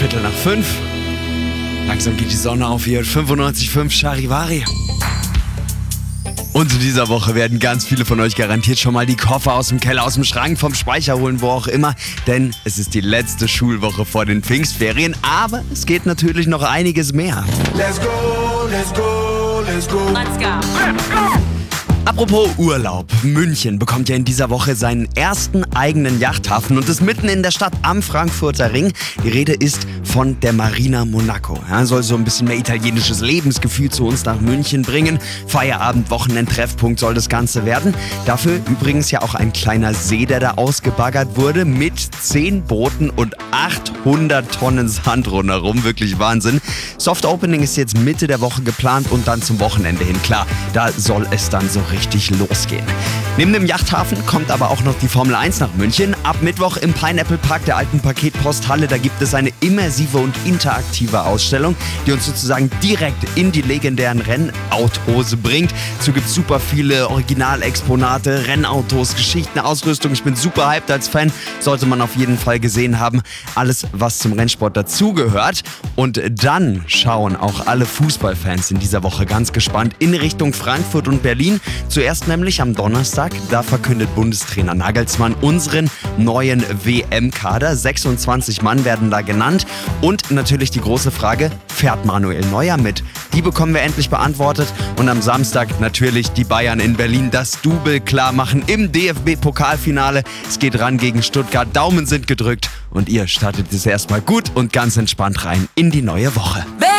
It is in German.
5:15. Langsam geht die Sonne auf hier. 95,5 Charivari. Und in dieser Woche werden ganz viele von euch garantiert schon mal die Koffer aus dem Keller, aus dem Schrank, vom Speicher holen, wo auch immer. Denn es ist die letzte Schulwoche vor den Pfingstferien. Aber es geht natürlich noch einiges mehr. Let's go, let's go, let's go. Let's go. Apropos Urlaub. München bekommt ja in dieser Woche seinen ersten eigenen Yachthafen und ist mitten in der Stadt am Frankfurter Ring. Die Rede ist von der Marina Monaco. Ja, soll so ein bisschen mehr italienisches Lebensgefühl zu uns nach München bringen. Feierabend, Wochenendtreffpunkt soll das Ganze werden. Dafür übrigens ja auch ein kleiner See, der da ausgebaggert wurde mit 10 Booten und 800 Tonnen Sand rundherum. Wirklich Wahnsinn. Soft Opening ist jetzt Mitte der Woche geplant und dann zum Wochenende hin. Klar, da soll es dann so richtig losgehen. Neben dem Yachthafen kommt aber auch noch die Formel 1 nach München. Ab Mittwoch im Pineapple Park der alten Paketposthalle. Da gibt es eine immersive und interaktive Ausstellung, die uns sozusagen direkt in die legendären Rennautos bringt. Dazu gibt es super viele Originalexponate, Rennautos, Geschichten, Ausrüstung. Ich bin super hyped als Fan. Sollte man auf jeden Fall gesehen haben. Alles, was zum Rennsport dazugehört. Und dann schauen auch alle Fußballfans in dieser Woche ganz gespannt in Richtung Frankfurt und Berlin. Zuerst nämlich am Donnerstag, da verkündet Bundestrainer Nagelsmann unseren neuen WM-Kader. 26 Mann werden da genannt. Und natürlich die große Frage, fährt Manuel Neuer mit? Die bekommen wir endlich beantwortet. Und am Samstag natürlich die Bayern in Berlin das Double klar machen im DFB-Pokalfinale. Es geht ran gegen Stuttgart. Daumen sind gedrückt. Und ihr startet es erstmal gut und ganz entspannt rein in die neue Woche.